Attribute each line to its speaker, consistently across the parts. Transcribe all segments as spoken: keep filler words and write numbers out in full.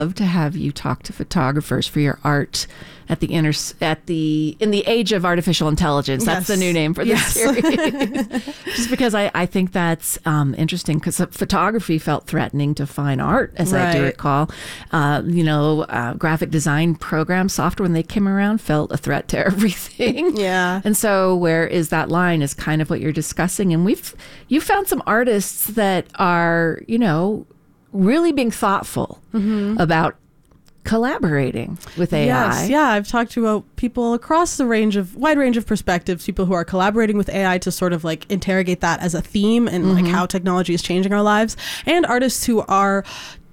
Speaker 1: love to have you talk to photographers for your art at the inter at the in the age of artificial intelligence. That's
Speaker 2: Yes.
Speaker 1: the new name for this
Speaker 2: Yes.
Speaker 1: series. Just because I, I think that's um, interesting, because photography felt threatening to fine art, as I do
Speaker 2: Right.
Speaker 1: recall. Uh, you know, uh, graphic design program software, when they came around, felt a threat to everything.
Speaker 2: Yeah.
Speaker 1: And so where is that line is kind of what you're discussing. And we've you found some artists that are, you know, really being thoughtful about collaborating with A I.
Speaker 2: Yes, yeah, I've talked to uh, people across the range of wide range of perspectives, people who are collaborating with A I to sort of like interrogate that as a theme and like how technology is changing our lives, and artists who are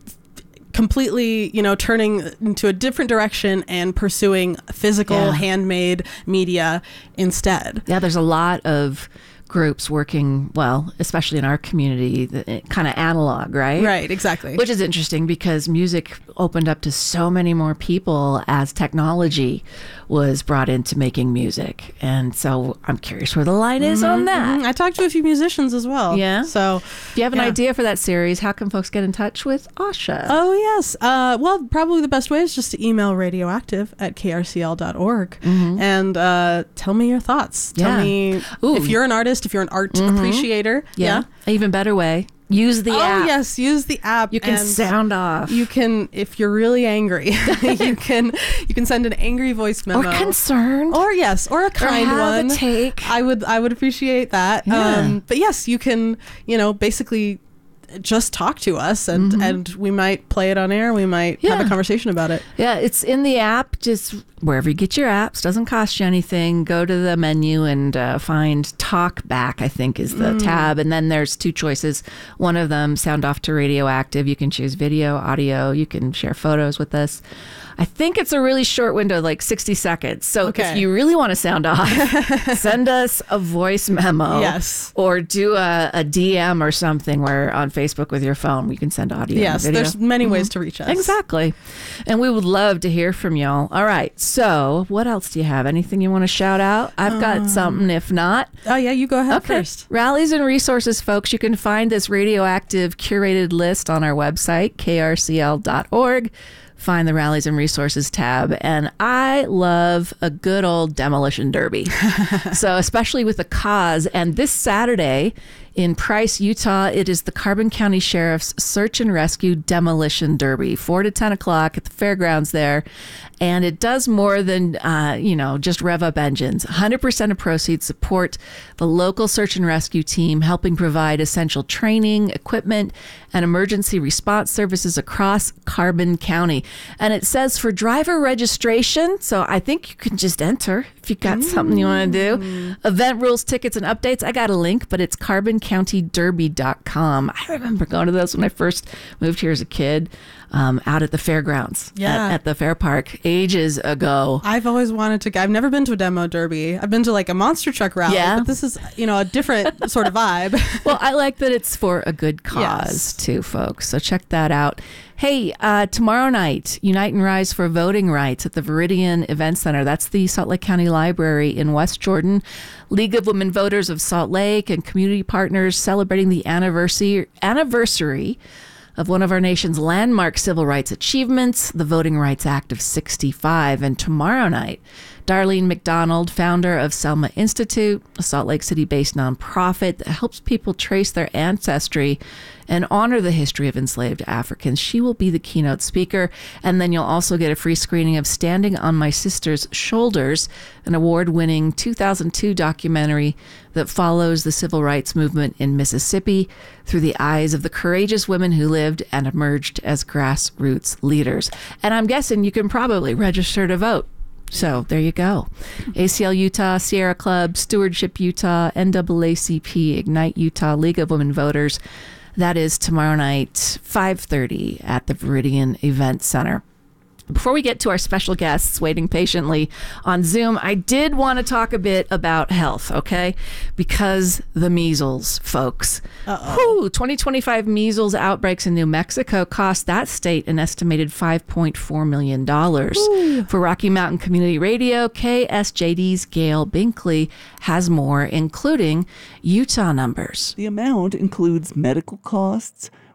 Speaker 2: completely, you know, turning into a different direction and pursuing physical,
Speaker 1: Yeah.
Speaker 2: handmade media instead.
Speaker 1: Yeah, there's a lot of groups working, well, especially in our community, kind of analog, right?
Speaker 2: Right, exactly.
Speaker 1: Which is interesting because music opened up to so many more people as technology was brought into making music. And so I'm curious where the line is on that.
Speaker 2: Mhm. I talked to a few musicians as well.
Speaker 1: Yeah?
Speaker 2: So
Speaker 1: If you have an
Speaker 2: yeah.
Speaker 1: idea for that series, how can folks get in touch with Asha?
Speaker 2: Oh, yes. Uh, well, probably the best way is just to email radioactive at k r c l dot org and uh, tell me your thoughts. Tell
Speaker 1: Yeah.
Speaker 2: me
Speaker 1: Ooh.
Speaker 2: if you're an artist, if you're an art appreciator.
Speaker 1: yeah. Even better way. Use the
Speaker 2: Oh,
Speaker 1: app.
Speaker 2: yes. Use the app.
Speaker 1: You can
Speaker 2: and
Speaker 1: sound off.
Speaker 2: You can, if you're really angry, you can you can send an angry voice
Speaker 1: or
Speaker 2: memo.
Speaker 1: concerned.
Speaker 2: Or yes, or a kind
Speaker 1: have a
Speaker 2: one.
Speaker 1: take.
Speaker 2: I would I would appreciate that.
Speaker 1: Yeah.
Speaker 2: Um, but yes, you can, you know, basically just talk to us and and we might play it on air. We might have
Speaker 1: Yeah.
Speaker 2: a conversation about it.
Speaker 1: Yeah, it's in the app. Just wherever you get your apps, doesn't cost you anything. Go to the menu and uh, find Talk Back, I think is the tab. And then there's two choices. One of them, sound off to radioactive. You can choose video, audio. You can share photos with us. I think it's a really short window, like sixty seconds. So
Speaker 2: Okay.
Speaker 1: if you really want to sound off, send us a voice memo.
Speaker 2: Yes.
Speaker 1: Or do a, a D M or something where on Facebook with your phone, you can send audio
Speaker 2: Yes,
Speaker 1: and video.
Speaker 2: there's many ways to reach us.
Speaker 1: Exactly. And we would love to hear from y'all. All right. So, what else do you have? Anything you want to shout out? I've got something. If not,
Speaker 2: Oh yeah, you go ahead
Speaker 1: okay.
Speaker 2: first.
Speaker 1: Rallies and resources, folks. You can find this radioactive curated list on our website, k r c l dot org. Find the Rallies and Resources tab. And I love a good old demolition derby. So especially with the cause. And this Saturday in Price, Utah, it is the Carbon County Sheriff's Search and Rescue Demolition Derby, four to ten o'clock at the fairgrounds there. And it does more than, uh, you know, just rev up engines. one hundred percent of proceeds support the local search and rescue team, helping provide essential training, equipment, and emergency response services across Carbon County. And it says for driver registration, so I think you can just enter if you've got something you want to do. Event rules, tickets, and updates. I got a link, but it's carbon county derby dot com. I remember going to those when I first moved here as a kid, um, out at the fairgrounds,
Speaker 2: Yeah.
Speaker 1: at, at the fair park, ages ago.
Speaker 2: I've always wanted to go. I've never been to a demo derby. I've been to like a monster truck rally,
Speaker 1: Yeah.
Speaker 2: but this is, you know, a different sort of vibe.
Speaker 1: Well, I like that it's for a good cause
Speaker 2: Yes.
Speaker 1: too, folks. So check that out. Hey, uh, tomorrow night, Unite and Rise for Voting Rights at the Viridian Event Center. That's the Salt Lake County Library in West Jordan. League of Women Voters of Salt Lake and community partners celebrating the anniversary anniversary of one of our nation's landmark civil rights achievements, the Voting Rights Act of sixty-five. And tomorrow night, Darlene McDonald, founder of Selma Institute, a Salt Lake City-based nonprofit that helps people trace their ancestry and honor the history of enslaved Africans. She will be the keynote speaker. And then you'll also get a free screening of Standing on My Sister's Shoulders, an award-winning two thousand two documentary that follows the civil rights movement in Mississippi through the eyes of the courageous women who lived and emerged as grassroots leaders. And I'm guessing you can probably register to vote. So there you go. A C L Utah, Sierra Club, Stewardship Utah, N double A C P, Ignite Utah, League of Women Voters. That is tomorrow night, five thirty at the Viridian Event Center. Before we get to our special guests waiting patiently on Zoom, I did want to talk a bit about health, okay? Because the measles, folks. Whew, twenty twenty-five measles outbreaks in New Mexico cost that state an estimated five point four million dollars. Ooh. For Rocky Mountain Community Radio, K S J D's Gail Binkley has more, including Utah numbers.
Speaker 3: The amount includes medical costs,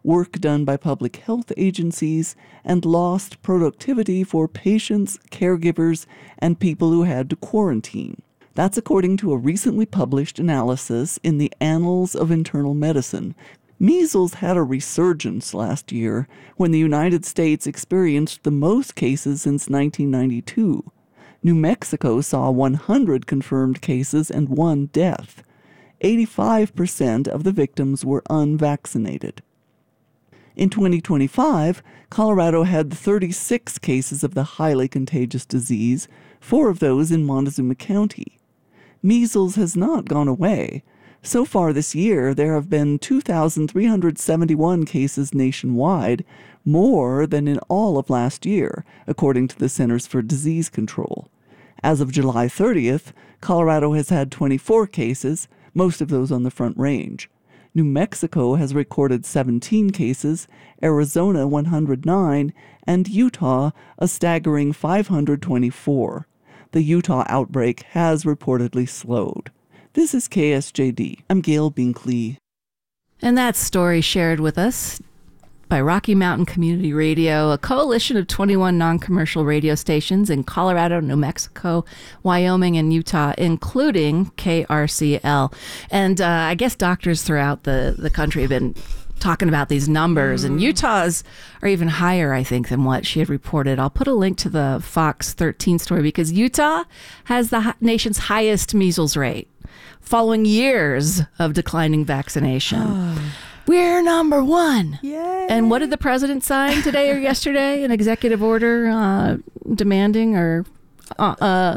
Speaker 3: work done by public health agencies, and lost productivity for patients, caregivers, and people who had to quarantine. That's according to a recently published analysis in the Annals of Internal Medicine. Measles had a resurgence last year when the United States experienced the most cases since nineteen ninety-two. New Mexico saw one hundred confirmed cases and one death. eighty-five percent of the victims were unvaccinated. In twenty twenty-five, Colorado had thirty-six cases of the highly contagious disease, four of those in Montezuma County. Measles has not gone away. So far this year, there have been two thousand three hundred seventy-one cases nationwide, more than in all of last year, according to the Centers for Disease Control. As of July thirtieth, Colorado has had twenty-four cases, most of those on the Front Range. New Mexico has recorded seventeen cases, Arizona one hundred nine, and Utah a staggering five hundred twenty-four. The Utah outbreak has reportedly slowed. This is K S J D. I'm Gail Binkley.
Speaker 1: And that story shared with us by Rocky Mountain Community Radio, a coalition of twenty-one non-commercial radio stations in Colorado, New Mexico, Wyoming, and Utah, including K R C L. And uh, I guess doctors throughout the, the country have been talking about these numbers, mm. and Utah's are even higher, I think, than what she had reported. I'll put a link to the Fox thirteen story because Utah has the hi- nation's highest measles rate, following years of declining vaccination. Oh. We're number one.
Speaker 2: Yay.
Speaker 1: And what did the president sign today or yesterday? An executive order uh, demanding or uh, uh,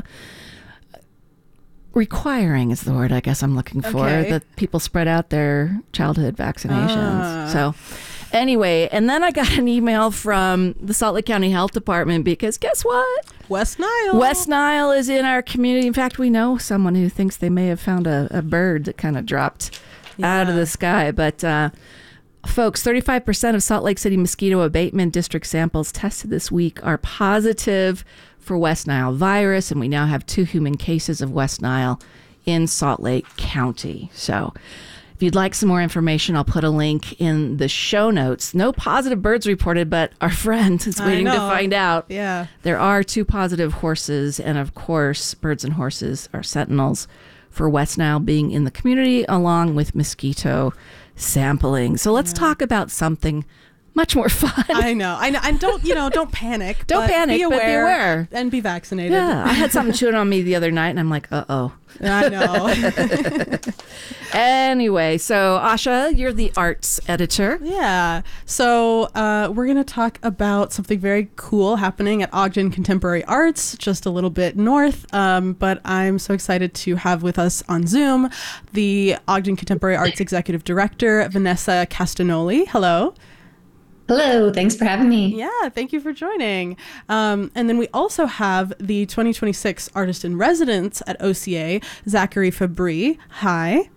Speaker 1: requiring is the word I guess I'm looking for,
Speaker 2: okay.
Speaker 1: that people spread out their childhood vaccinations.
Speaker 2: Ah.
Speaker 1: So anyway, and then I got an email from the Salt Lake County Health Department because guess what?
Speaker 2: West Nile.
Speaker 1: West Nile is in our community. In fact, we know someone who thinks they may have found a, a bird that kind of dropped yeah. out of the sky. But uh, folks, thirty-five percent of Salt Lake City mosquito abatement district samples tested this week are positive for West Nile virus, and we now have two human cases of West Nile in Salt Lake County. So if you'd like some more information, I'll put a link in the show notes. No positive birds reported, but our friend is waiting to find out.
Speaker 2: Yeah.
Speaker 1: There are two positive horses, and of course, birds and horses are sentinels for West Nile being in the community, along with mosquito sampling. So let's yeah. talk about something much more fun.
Speaker 2: I know. I know. And don't, you know, don't panic.
Speaker 1: Don't
Speaker 2: but
Speaker 1: panic,
Speaker 2: be aware,
Speaker 1: but be aware.
Speaker 2: And be vaccinated.
Speaker 1: Yeah. I had something chewing on me the other night, and I'm like, uh-oh.
Speaker 2: I know.
Speaker 1: Anyway, so Asha, you're the arts editor.
Speaker 2: Yeah. So uh, we're going to talk about something very cool happening at Ogden Contemporary Arts, just a little bit north. Um, but I'm so excited to have with us on Zoom the Ogden Contemporary Arts Executive Director, Vanessa Castanoli. Hello.
Speaker 4: Hello, thanks for having me.
Speaker 2: Yeah, thank you for joining. Um, and then we also have the twenty twenty-six Artist in Residence at O C A, Zachary Fabry. Hi.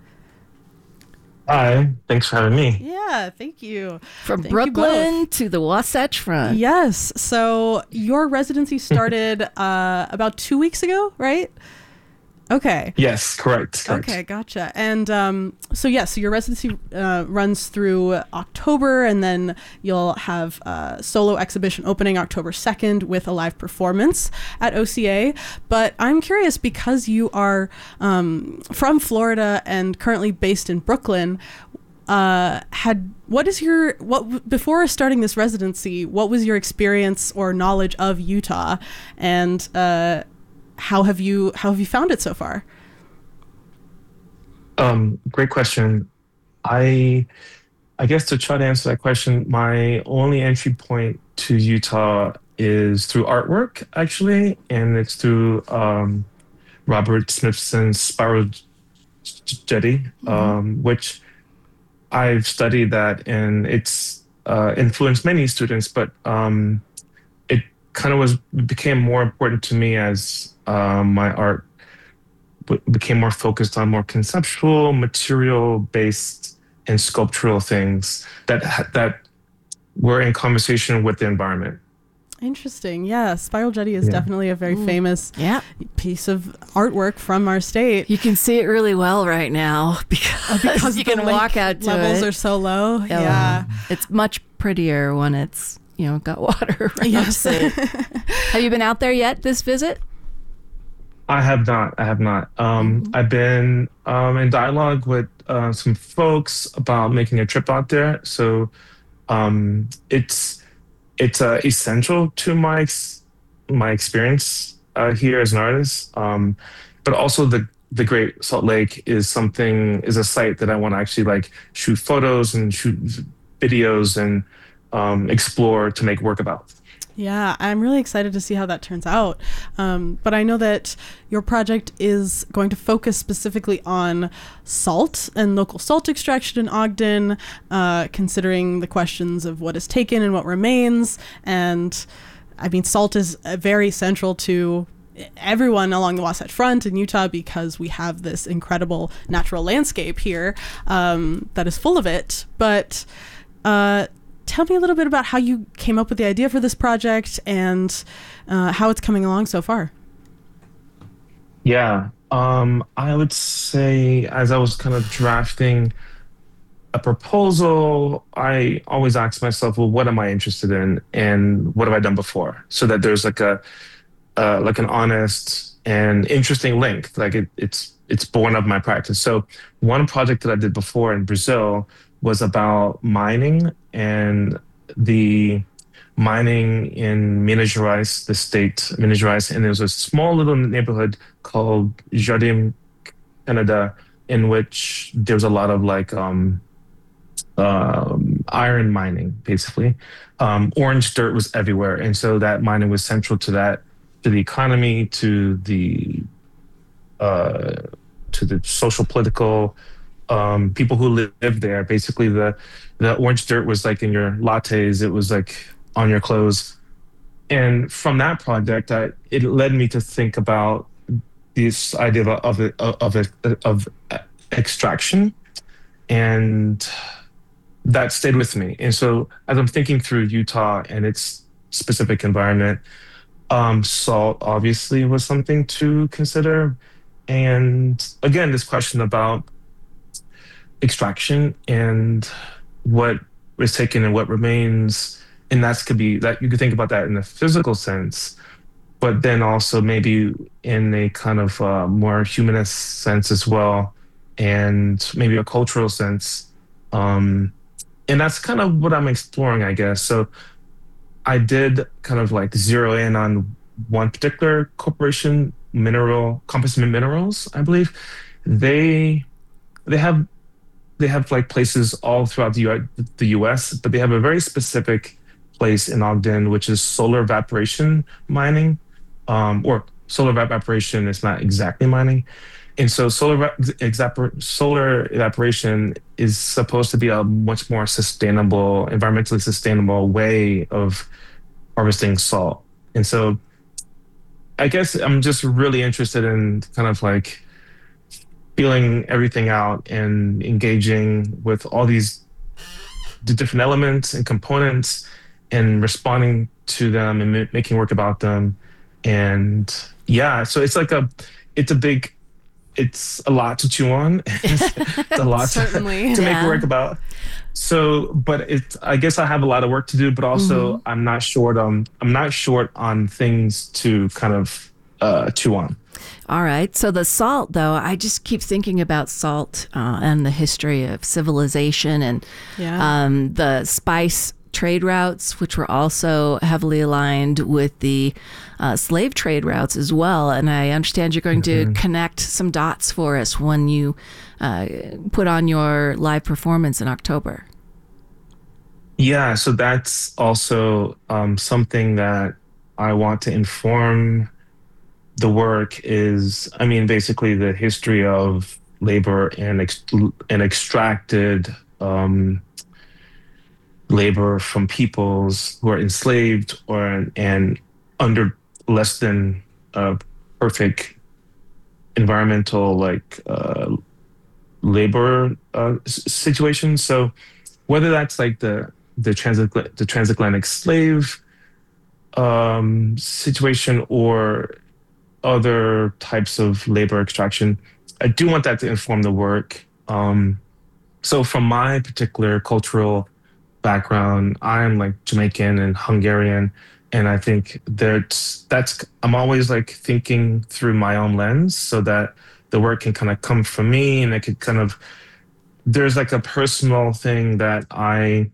Speaker 5: Hi, thanks for having me.
Speaker 2: Yeah, thank you.
Speaker 1: From
Speaker 2: thank
Speaker 1: Brooklyn
Speaker 2: you
Speaker 1: to the Wasatch Front.
Speaker 2: Yes, so your residency started uh, about two weeks ago, right? Okay.
Speaker 5: Yes, correct. correct.
Speaker 2: Okay, gotcha. And um, so, yeah, so your residency uh, runs through October, and then you'll have a solo exhibition opening October second with a live performance at O C A. But I'm curious, because you are um, from Florida and currently based in Brooklyn, uh, had what is your, what before starting this residency, what was your experience or knowledge of Utah? And uh How have you how have you found it so far?
Speaker 5: Um, great question. I I guess to try to answer that question, my only entry point to Utah is through artwork, actually, and it's through um, Robert Smithson's Spiral Jetty, mm-hmm. um, which I've studied that, and it's uh, influenced many students, but um, it kind of was became more important to me as Um, my art b- became more focused on more conceptual, material-based, and sculptural things that that were in conversation with the environment.
Speaker 2: Interesting. Yeah, Spiral Jetty is
Speaker 5: Yeah.
Speaker 2: definitely a very
Speaker 1: Mm.
Speaker 2: famous
Speaker 1: Yeah.
Speaker 2: piece of artwork from our state.
Speaker 1: You can see it really well right now because,
Speaker 2: Because
Speaker 1: you
Speaker 2: the
Speaker 1: can
Speaker 2: lake
Speaker 1: walk out to
Speaker 2: levels
Speaker 1: it.
Speaker 2: are so low. Yeah.
Speaker 1: It's much prettier when it's, you know, got water around
Speaker 2: Yes.
Speaker 1: it. Have you been out there yet this visit?
Speaker 5: I have not. I have not. Um,
Speaker 1: Mhm.
Speaker 5: I've been um, in dialogue with uh, some folks about making a trip out there. So um, it's it's uh, essential to my ex- my experience uh, here as an artist. Um, but also the the Great Salt Lake is something is a site that I want to actually like shoot photos and shoot videos and um, explore to make work about.
Speaker 2: Yeah, I'm really excited to see how that turns out. Um, but I know that your project is going to focus specifically on salt and local salt extraction in Ogden, uh, considering the questions of what is taken and what remains. And I mean, salt is uh, very central to everyone along the Wasatch Front in Utah because we have this incredible natural landscape here um, that is full of it. But uh, tell me a little bit about how you came up with the idea for this project and uh, how it's coming along so far.
Speaker 5: Yeah, um, I would say as I was kind of drafting a proposal, I always ask myself, well, what am I interested in, and what have I done before, so that there's like a uh, like an honest and interesting link. Like it, it's it's born of my practice. So one project that I did before in Brazil was about mining and the mining in Minas Gerais, the state Minas Gerais, and there was a small little neighborhood called Jardim Canada, in which there was a lot of like um, um, iron mining, basically. Um, orange dirt was everywhere, and so that mining was central to that, to the economy, to the uh, to the social political um, people who lived there. Basically, the the orange dirt was like in your lattes. It was like on your clothes. And from that project, I, it led me to think about this idea of of of, of, of extraction, and that stayed with me. And so, as I'm thinking through Utah and its specific environment, um, salt obviously was something to consider. And again, this question about extraction and what is taken and what remains, and that's could be that you could think about that in a physical sense, but then also maybe in a kind of uh, more humanist sense as well, and maybe a cultural sense. Um, and that's kind of what I'm exploring, I guess. So I did kind of like zero in on one particular corporation, Mineral Compass Minerals, I believe. They they have they have like places all throughout the U- the U S, but they have a very specific place in Ogden, which is solar evaporation mining, um, or solar evaporation is not exactly mining. And so solar exapor- solar evaporation is supposed to be a much more sustainable, environmentally sustainable way of harvesting salt. And so I guess I'm just really interested in kind of like feeling everything out and engaging with all these the different elements and components and responding to them and ma- making work about them. And yeah, so it's like a, it's a big, it's a lot to chew on. It's a lot to,
Speaker 2: Certainly.
Speaker 5: to make
Speaker 1: Yeah.
Speaker 5: work about. So, but it's, I guess I have a lot of work to do, but also
Speaker 1: Mhm.
Speaker 5: I'm not short on, I'm not short on things to kind of uh, chew on.
Speaker 1: All right. So the salt, though, I just keep thinking about salt uh, and the history of civilization and
Speaker 2: Yeah.
Speaker 1: um, the spice trade routes, which were also heavily aligned with the uh, slave trade routes as well. And I understand you're going to connect some dots for us when you uh, put on your live performance in October.
Speaker 5: Yeah, so that's also um, something that I want to inform the work is, I mean, basically the history of labor and ex- and extracted um, labor from peoples who are enslaved or and under less than uh, perfect environmental like uh, labor uh, s- situations. So whether that's like the the transatl- the transatlantic slave um, situation or other types of labor extraction, I do want that to inform the work. Um, so from my particular cultural background, I'm like Jamaican and Hungarian, and I think that's that's I'm always like thinking through my own lens so that the work can kind of come from me, and it could kind of there's like a personal thing that I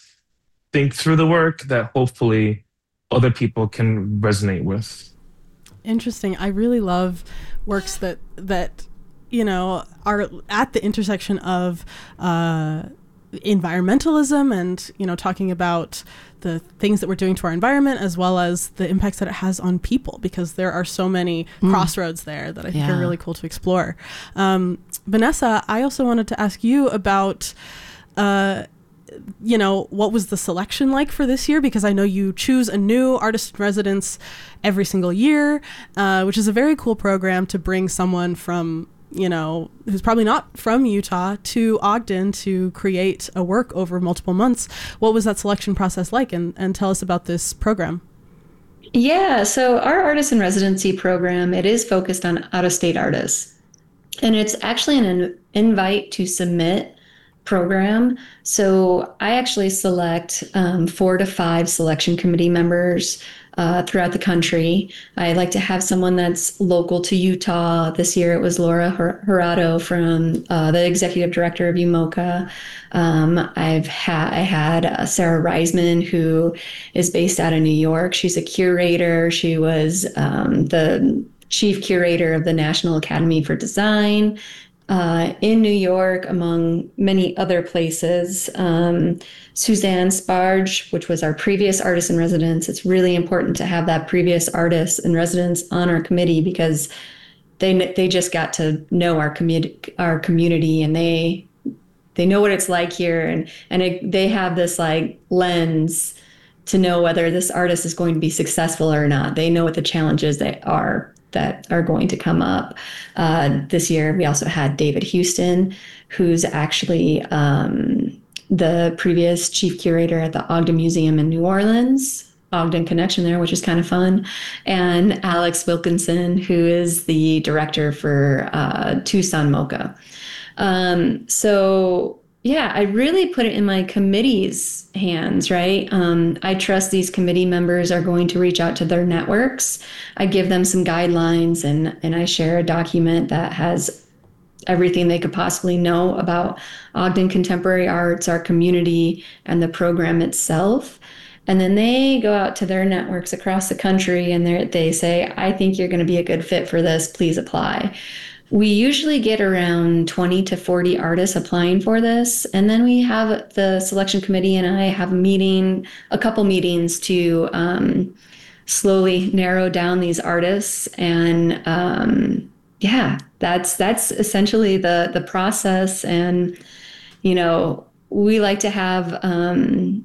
Speaker 5: think through the work that hopefully other people can resonate with.
Speaker 2: Interesting. I really love works that that you know are at the intersection of uh, environmentalism and you know talking about the things that we're doing to our environment as well as the impacts that it has on people, because there are so many mm. crossroads there that I think yeah. are really cool to explore. Um, Vanessa, I also wanted to ask you about uh, you know, what was the selection like for this year? Because I know you choose a new artist in residence every single year, uh, which is a very cool program to bring someone from, you know, who's probably not from Utah to Ogden to create a work over multiple months. What was that selection process like? And, and tell us about this program.
Speaker 4: Yeah, so our artist in residency program, it is focused on out-of-state artists. And it's actually an invite to submit program. So I actually select um, four to five selection committee members uh, throughout the country. I like to have someone that's local to Utah. This year it was Laura Jurado from uh, the executive director of UMOCA. Um, I've had I had uh, Sarah Reisman, who is based out of New York. She's a curator. She was um, the chief curator of the National Academy for Design. Uh, in New York, among many other places. Um, Suzanne Sparge, which was our previous artist in residence. It's really important to have that previous artist in residence on our committee because they they just got to know our community, our community, and they they know what it's like here, and and it, they have this like lens to know whether this artist is going to be successful or not. They know what the challenges they are. that are going to come up. Uh, this year, we also had David Houston, who's actually um, the previous chief curator at the Ogden Museum in New Orleans, Ogden connection there, which is kind of fun, and Alex Wilkinson, who is the director for uh, Tucson MoCA. Um, so yeah, I really put it in my committee's hands, right? Um, I trust these committee members are going to reach out to their networks. I give them some guidelines and, and I share a document that has everything they could possibly know about Ogden Contemporary Arts, our community, and the program itself. And then they go out to their networks across the country and they say, I think you're going to be a good fit for this. Please apply. We usually get around twenty to forty artists applying for this. And then we have the selection committee and I have a meeting, a couple meetings to um, slowly narrow down these artists. And um, yeah, that's that's essentially the the process. And, you know, we like to have um,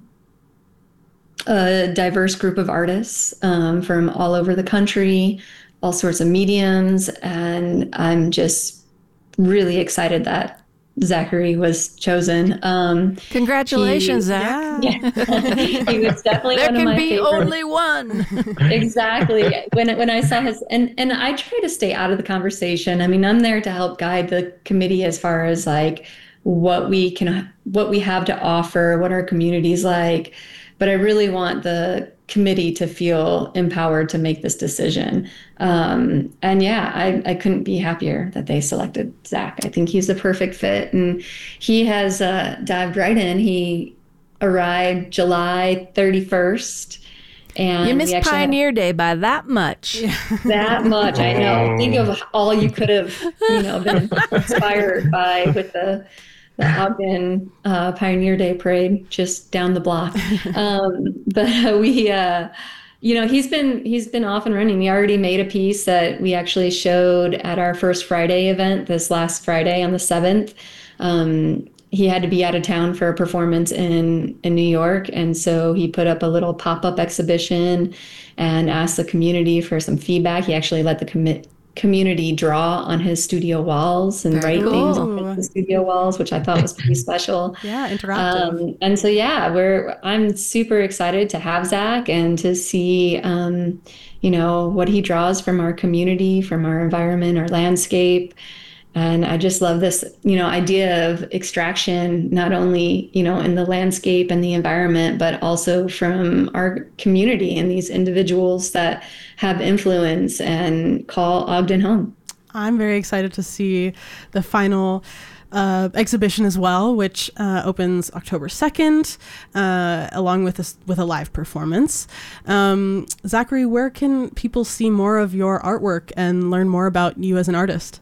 Speaker 4: a diverse group of artists um, from all over the country, all sorts of mediums, and I'm just really excited that Zachary was chosen. Um,
Speaker 1: Congratulations,
Speaker 4: he,
Speaker 1: Zach.
Speaker 4: Yeah, he was definitely
Speaker 1: there
Speaker 4: one of my
Speaker 1: can be
Speaker 4: favorites.
Speaker 1: only one.
Speaker 4: Exactly. When when I saw his, and and I try to stay out of the conversation. I mean, I'm there to help guide the committee as far as like what we can, what we have to offer, what our community's like. But I really want the committee to feel empowered to make this decision. Um, and yeah, I, I couldn't be happier that they selected Zach. I think he's the perfect fit. And he has uh, dived right in. He arrived July thirty-first. And
Speaker 1: you missed Pioneer
Speaker 4: had,
Speaker 1: Day by that much.
Speaker 4: That much, I know. Think of all you could have, you know, been inspired by with the the Ogden uh, Pioneer Day Parade just down the block. Um, but uh, we, uh, you know, he's been he's been off and running. We already made a piece that we actually showed at our First Friday event this last Friday on the seventh. Um, he had to be out of town for a performance in, in New York. And so he put up a little pop-up exhibition and asked the community for some feedback. He actually let the commit community draw on his studio walls and
Speaker 1: Very
Speaker 4: write
Speaker 1: cool.
Speaker 4: things on the studio walls, which I thought was pretty special.
Speaker 2: Yeah, interactive.
Speaker 4: Um, and so, yeah, we're I'm super excited to have Zach and to see, um, you know, what he draws from our community, from our environment, our landscape. And I just love this, you know, idea of extraction, not only, you know, in the landscape and the environment, but also from our community and these individuals that have influence and call Ogden home.
Speaker 2: I'm very excited to see the final uh, exhibition as well, which uh, opens October second, uh, along with a, with a live performance. Um, Zachary, where can people see more of your artwork and learn more about you as an artist?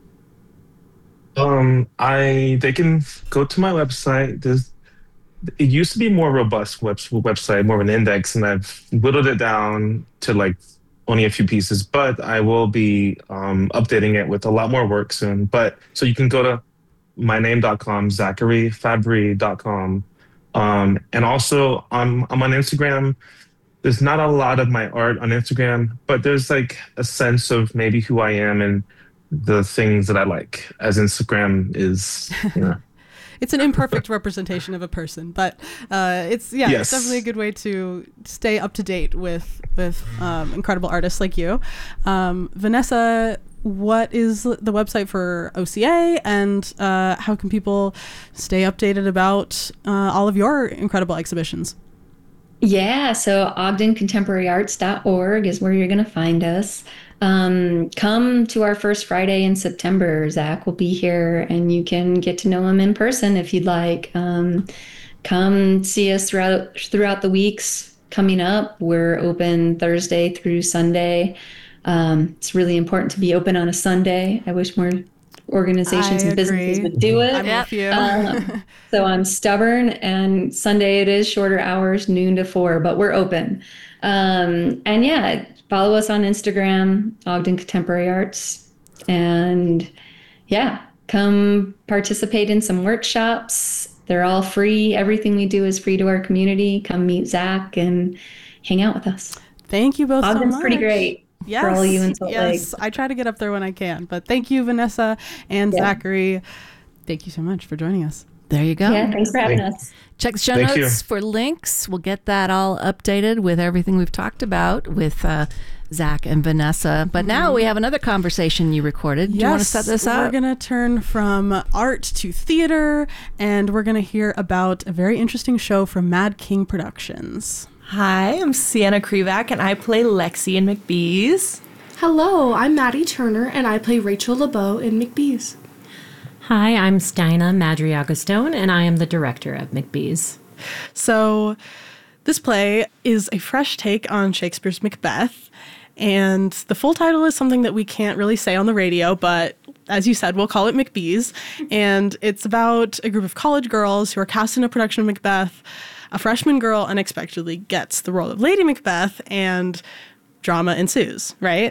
Speaker 5: Um, I they can go to my website. There's, it used to be more robust web, website, more of an index, and I've whittled it down to like only a few pieces. But I will be um, updating it with a lot more work soon. But so you can go to my name dot com, zachary fabry dot com, um, and also I'm I'm on Instagram. There's not a lot of my art on Instagram, but there's like a sense of maybe who I am and the things that I like, as Instagram is, you know.
Speaker 2: It's an imperfect representation of a person, but uh, it's yeah,
Speaker 5: Yes.
Speaker 2: it's definitely a good way to stay up to date with with um, incredible artists like you. Um, Vanessa, what is the website for O C A, and uh, how can people stay updated about uh, all of your incredible exhibitions?
Speaker 4: Yeah, so ogden contemporary arts dot org is where you're going to find us. Um, come to our first Friday in September. Zach will be here and you can get to know him in person if you'd like. Um, come see us throughout throughout the weeks coming up. We're open Thursday through Sunday. Um, it's really important to be open on a Sunday. I wish more organizations
Speaker 2: I
Speaker 4: and businesses
Speaker 2: agree.
Speaker 4: would do it.
Speaker 2: I'm
Speaker 1: Yep.
Speaker 2: with you.
Speaker 4: Um, so I'm stubborn, and Sunday it is shorter hours, noon to four, but we're open. Um, and yeah, follow us on Instagram, Ogden Contemporary Arts. And yeah, come participate in some workshops. They're all free. Everything we do is free to our community. Come meet Zach and hang out with us.
Speaker 2: Thank you both so
Speaker 4: Ogden's
Speaker 2: much.
Speaker 4: pretty great.
Speaker 2: Yes,
Speaker 4: for all you in Salt
Speaker 2: yes.
Speaker 4: Lake.
Speaker 2: I try to get up there when I can, but thank you, Vanessa and
Speaker 4: Yeah.
Speaker 2: Zachary. Thank you so much for joining us.
Speaker 1: There you go.
Speaker 4: Yeah, thanks for having
Speaker 5: Thank-
Speaker 4: us.
Speaker 1: Check the show
Speaker 5: Thank you.
Speaker 1: notes for links. We'll get that all updated with everything we've talked about with uh, Zach and Vanessa. But now we have another conversation you recorded. Do you want to set this
Speaker 2: We're
Speaker 1: up?
Speaker 2: going to turn from art to theater, and we're going to hear about a very interesting show from Mad King Productions.
Speaker 6: Hi, I'm Sienna Krivak, and I play Lexi in McBee's.
Speaker 7: Hello, I'm Maddie Turner, and I play Rachel LeBeau in McBee's.
Speaker 8: Hi, I'm Steina Madriaga-Stone, and I am the director of McBee's.
Speaker 2: So this play is a fresh take on Shakespeare's Macbeth, and the full title is something that we can't really say on the radio, but as you said, we'll call it McBee's. And it's about a group of college girls who are cast in a production of Macbeth. A freshman girl unexpectedly gets the role of Lady Macbeth, and drama ensues, right?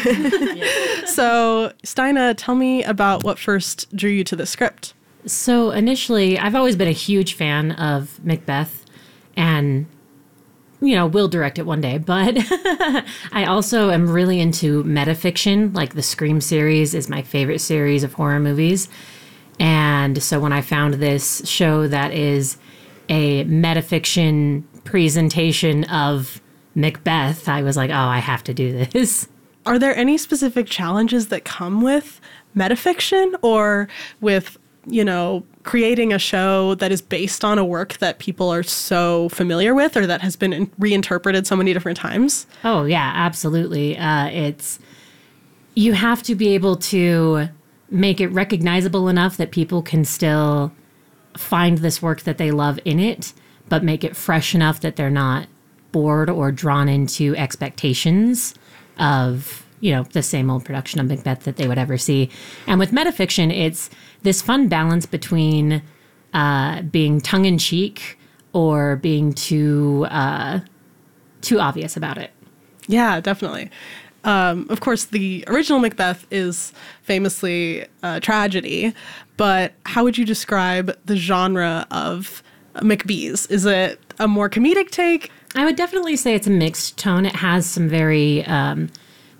Speaker 2: So, Steina, tell me about what first drew you to the script.
Speaker 8: So initially, I've always been a huge fan of Macbeth, and, you know, will direct it one day. But I also am really into metafiction. Like the Scream series is my favorite series of horror movies. And so when I found this show that is a metafiction presentation of Macbeth, I was like, oh, I have to do this.
Speaker 2: Are there any specific challenges that come with metafiction or with, you know, creating a show that is based on a work that people are so familiar with or that has been in- reinterpreted so many different times?
Speaker 8: Oh, yeah, absolutely. Uh, it's, you have to be able to make it recognizable enough that people can still find this work that they love in it, but make it fresh enough that they're not bored or drawn into expectations of, you know, the same old production of Macbeth that they would ever see. And with metafiction, it's this fun balance between uh, being tongue-in-cheek or being too uh, too obvious about it.
Speaker 2: Yeah, definitely. Um, of course, the original Macbeth is famously a tragedy, but how would you describe the genre of McBee's? Is it a more comedic take?
Speaker 8: I would definitely say it's a mixed tone. It has some very um,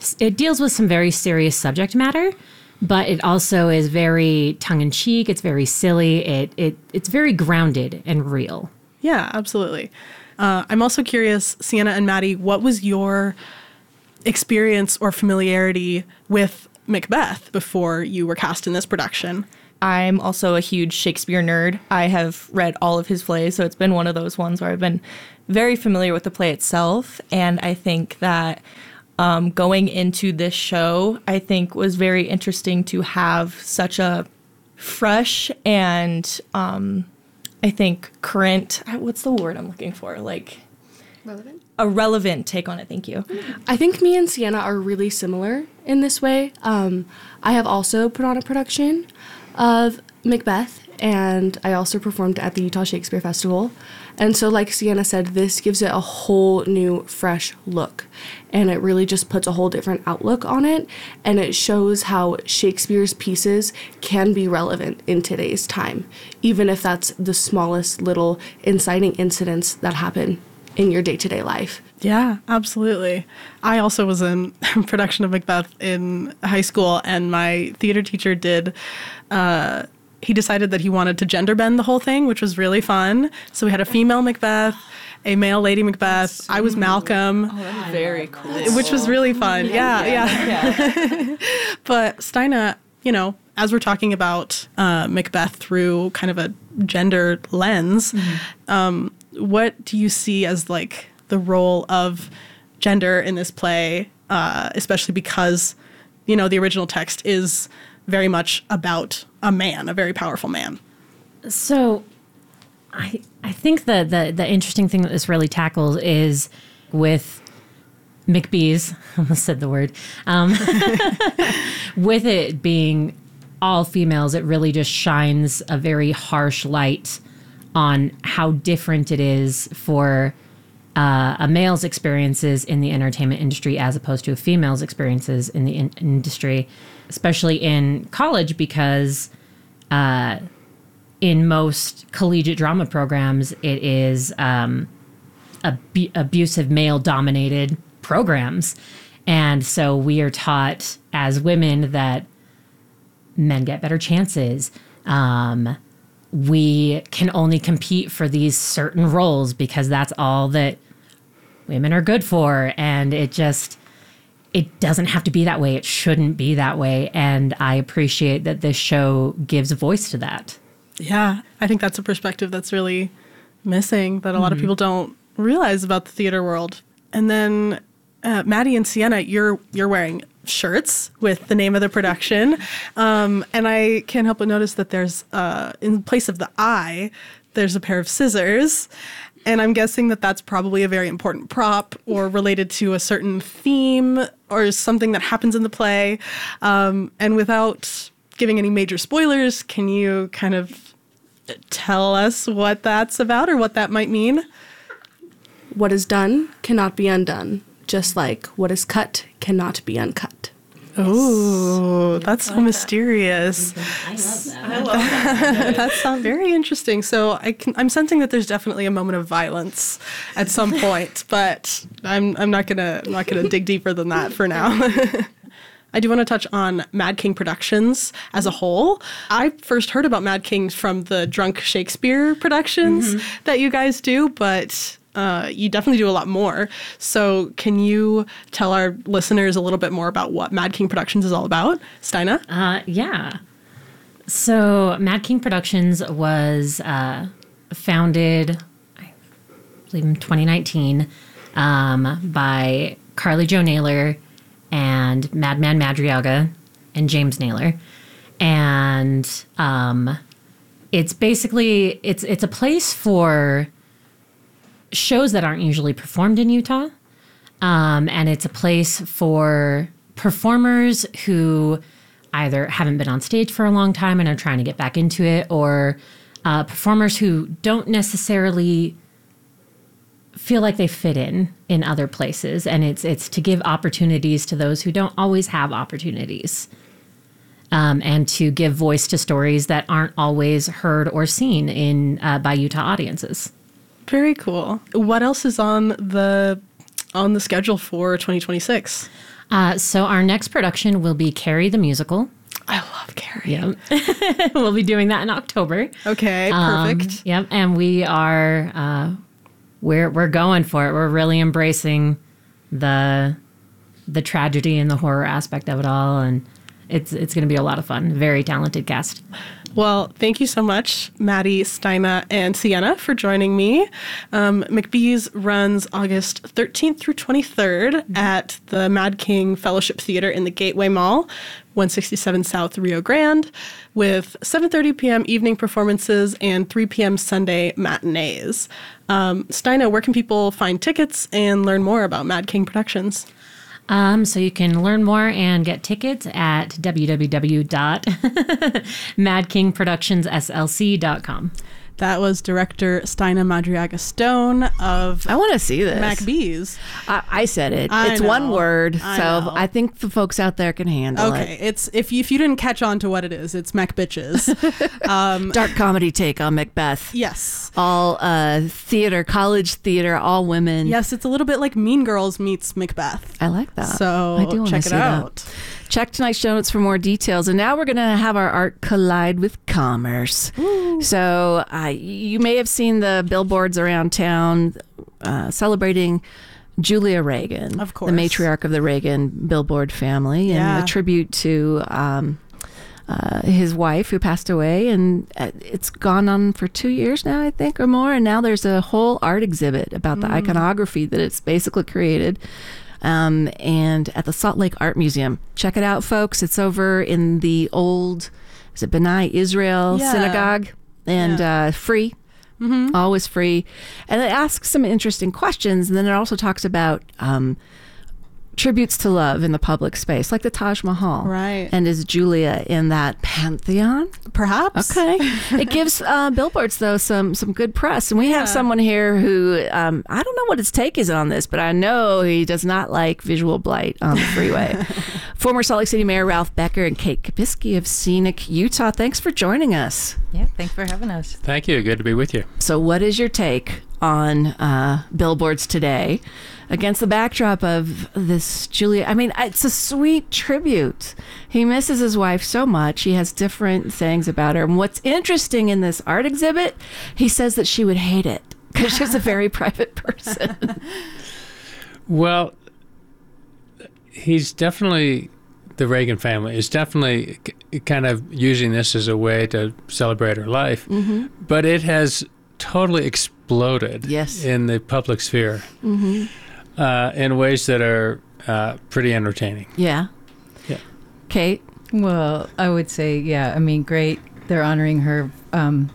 Speaker 8: it deals with some very serious subject matter, but it also is very tongue-in-cheek. It's very silly. It it it's very grounded and real.
Speaker 2: Yeah, absolutely. Uh, I'm also curious, Sienna and Maddie, what was your experience or familiarity with Macbeth before you were cast in this production?
Speaker 6: I'm also a huge Shakespeare nerd. I have read all of his plays, so it's been one of those ones where I've been very familiar with the play itself. And I think that um, going into this show, I think was very interesting to have such a fresh and um, I think current, what's the word I'm looking for? Like
Speaker 7: Relevant?
Speaker 6: a relevant take on it. Thank you.
Speaker 7: I think me and Sienna are really similar in this way. Um, I have also put on a production of Macbeth, and I also performed at the Utah Shakespeare Festival. And so, like Sienna said, this gives it a whole new, fresh look. And it really just puts a whole different outlook on it. And it shows how Shakespeare's pieces can be relevant in today's time, even if that's the smallest little inciting incidents that happen in your day-to-day life.
Speaker 2: Yeah, absolutely. I also was in production of Macbeth in high school, and my theater teacher did, uh, he decided that he wanted to gender bend the whole thing, which was really fun. So we had a female Macbeth, a male Lady Macbeth. I was Malcolm.
Speaker 6: Oh, that's very cool.
Speaker 2: Which was really fun. Yeah, yeah.
Speaker 6: yeah.
Speaker 2: But Steina, you know, as we're talking about uh, Macbeth through kind of a gender lens, mm-hmm. um, what do you see as like the role of gender in this play, uh, especially because, you know, the original text is very much about a man, a very powerful man?
Speaker 8: So I I think the, the, the interesting thing that this really tackles is with McBees, I almost said the word, um, with it being all females, it really just shines a very harsh light on how different it is for uh, a male's experiences in the entertainment industry as opposed to a female's experiences in the in- industry, especially in college, because uh, in most collegiate drama programs, it is um, ab- abusive male-dominated programs. And so we are taught as women that men get better chances. Um, we can only compete for these certain roles because that's all that women are good for. And it just, it doesn't have to be that way. It shouldn't be that way. And I appreciate that this show gives voice to that.
Speaker 2: Yeah, I think that's a perspective that's really missing that a lot mm-hmm. of people don't realize about the theater world. And then uh, Maddie and Sienna, you're you're wearing shirts with the name of the production. Um, and I can't help but notice that there's, uh, in place of the eye, there's a pair of scissors. And I'm guessing that that's probably a very important prop or related to a certain theme or something that happens in the play. Um, and without giving any major spoilers, can you kind of tell us what that's about or what that might mean?
Speaker 7: What is done cannot be undone, just like what is cut cannot be uncut.
Speaker 2: Oh, that's so mysterious.
Speaker 8: I love that.
Speaker 6: I love that.
Speaker 2: That sounds very interesting. So I can, I'm sensing that there's definitely a moment of violence at some point, but I'm I'm not gonna I'm not gonna dig deeper than that for now. I do want to touch on Mad King Productions as a whole. I first heard about Mad King from the Drunk Shakespeare productions mm-hmm. that you guys do, but uh, you definitely do a lot more. So can you tell our listeners a little bit more about what Mad King Productions is all about? Steina?
Speaker 8: Uh, yeah. So Mad King Productions was uh, founded, I believe in twenty nineteen, um, by Carly Jo Naylor and Madman Madriaga and James Naylor. And um, it's basically, it's it's a place for shows that aren't usually performed in Utah. Um, and it's a place for performers who either haven't been on stage for a long time and are trying to get back into it, or uh, performers who don't necessarily feel like they fit in in other places. And it's it's to give opportunities to those who don't always have opportunities, um, and to give voice to stories that aren't always heard or seen in uh, by Utah audiences.
Speaker 2: Very cool. What else is on the on the schedule for twenty twenty-six?
Speaker 8: Uh, so our next production will be Carrie the Musical.
Speaker 2: I love Carrie.
Speaker 8: Yep. We'll be doing that in October.
Speaker 2: Okay,
Speaker 8: Um,
Speaker 2: perfect.
Speaker 8: yep, and we are uh, we're we're going for it. We're really embracing the the tragedy and the horror aspect of it all, and it's it's going to be a lot of fun. Very talented cast.
Speaker 2: Well, thank you so much, Maddie, Steina, and Sienna, for joining me. Um, McBee's runs August thirteenth through twenty-third at the Mad King Fellowship Theater in the Gateway Mall, one sixty-seven South Rio Grande, with seven thirty p.m. evening performances and three p.m. Sunday matinees. Um, Steina, where can people find tickets and learn more about Mad King Productions?
Speaker 8: Um, so you can learn more and get tickets at w w w dot mad king productions s l c dot com.
Speaker 2: That was director Steina Madriaga Stone of
Speaker 1: I want to see this.
Speaker 2: McBee's.
Speaker 1: I, I said it.
Speaker 2: I
Speaker 1: it's
Speaker 2: know.
Speaker 1: one word,
Speaker 2: I
Speaker 1: so
Speaker 2: know.
Speaker 1: I think the folks out there can handle
Speaker 2: Okay,
Speaker 1: it.
Speaker 2: it's if you, if you didn't catch on to what it is, it's McBitches. um,
Speaker 1: Dark comedy take on Macbeth.
Speaker 2: yes.
Speaker 1: All uh, theater, college theater, all women.
Speaker 2: Yes, it's a little bit like Mean Girls meets Macbeth.
Speaker 1: I like that.
Speaker 2: So
Speaker 1: I do wanna
Speaker 2: check
Speaker 1: see
Speaker 2: it
Speaker 1: that.
Speaker 2: out.
Speaker 1: Check tonight's show notes for more details. And now we're going to have our art collide with commerce. So uh, you may have seen the billboards around town uh, celebrating Julia Reagan,
Speaker 2: Of course.
Speaker 1: the matriarch of the Reagan billboard family,
Speaker 2: Yeah.
Speaker 1: and a tribute to um, uh, his wife who passed away. And uh, it's gone on for two years now, I think, or more. And now there's a whole art exhibit about the iconography that it's basically created. Um, and at the Salt Lake Art Museum. Check it out, folks. It's over in the old, is it B'nai Israel
Speaker 2: Yeah.
Speaker 1: Synagogue? And
Speaker 2: Yeah.
Speaker 1: uh, free, mm-hmm. always free. And it asks some interesting questions. And then it also talks about um, tributes to love in the public space, like the Taj Mahal.
Speaker 2: Right.
Speaker 1: And is Julia in that pantheon?
Speaker 2: Perhaps.
Speaker 1: Okay. It gives uh, billboards, though, some some good press. And we have someone here who, um, I don't know what his take is on this, but I know he does not like visual blight on the freeway. Former Salt Lake City Mayor Ralph Becker and Kate Kapisky of Scenic Utah, thanks for joining us.
Speaker 9: Yeah, thanks for having us.
Speaker 10: Thank you. Good to be with you.
Speaker 1: So what is your take on uh, billboards today against the backdrop of this Julia? I mean, it's a sweet tribute. He misses his wife so much. He has different sayings about her. And what's interesting in this art exhibit, he says that she would hate it because she's a very private person.
Speaker 10: Well, he's definitely, the Reagan family is definitely k- kind of using this as a way to celebrate her life.
Speaker 1: Mm-hmm.
Speaker 10: But it has totally exploded
Speaker 1: Yes.
Speaker 10: in the public sphere
Speaker 1: Mm-hmm.
Speaker 10: uh, in ways that are uh, pretty entertaining.
Speaker 1: Yeah.
Speaker 10: Yeah.
Speaker 1: Kate?
Speaker 9: Well, I would say, yeah, I mean, great. They're honoring her. Um,